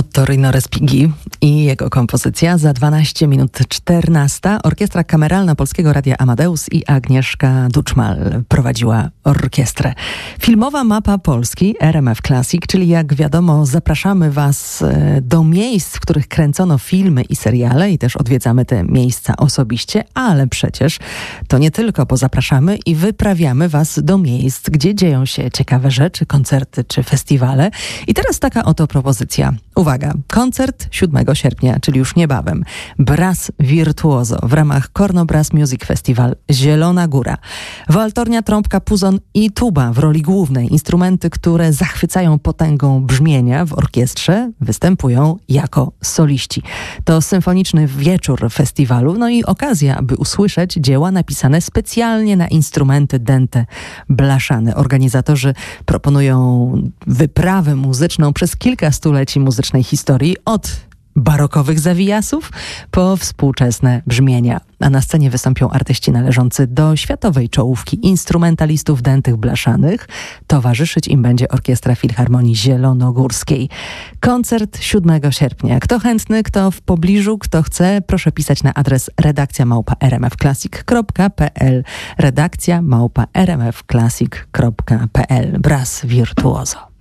Ottorino Respighi i jego kompozycja za 12 minut 14. Orkiestra Kameralna Polskiego Radia Amadeus i Agnieszka Duczmal prowadziła orkiestrę. Filmowa mapa Polski, RMF Classic, czyli jak wiadomo zapraszamy Was do miejsc, w których kręcono filmy i seriale i też odwiedzamy te miejsca osobiście, ale przecież to nie tylko, bo zapraszamy i wyprawiamy Was do miejsc, gdzie dzieją się ciekawe rzeczy, koncerty czy festiwale. I teraz taka oto propozycja. Uwaga, koncert 7 sierpnia, czyli już niebawem. Brass Virtuoso w ramach Corno Brass Music Festival Zielona Góra. Waltornia, trąbka, puzon i tuba w roli głównej. Instrumenty, które zachwycają potęgą brzmienia w orkiestrze, występują jako soliści. To symfoniczny wieczór festiwalu, no i okazja, aby usłyszeć dzieła napisane specjalnie na instrumenty dęte blaszane. Organizatorzy proponują wyprawę muzyczną przez kilka stuleci muzycznej historii, od barokowych zawijasów po współczesne brzmienia. A na scenie wystąpią artyści należący do światowej czołówki instrumentalistów dętych blaszanych. Towarzyszyć im będzie Orkiestra Filharmonii Zielonogórskiej. Koncert 7 sierpnia. Kto chętny, kto w pobliżu, kto chce, proszę pisać na adres redakcja@rmfclassic.pl redakcja@rmfclassic.pl Brass Virtuoso.